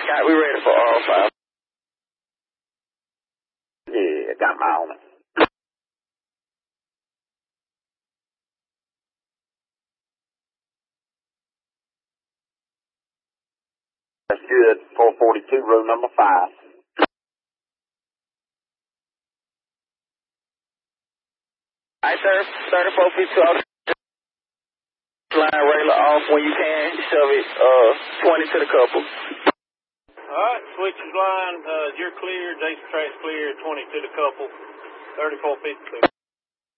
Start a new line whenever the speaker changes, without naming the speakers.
Scott, we ready for all 5.
Yeah, got my own. That's good. 442, room number 5.
Alright, sir. 3452 off. Line regular off when you can. Shove it 20 to the couple.
Alright, switches line. You're clear. Jason Track's clear. 20 to the couple. 3452.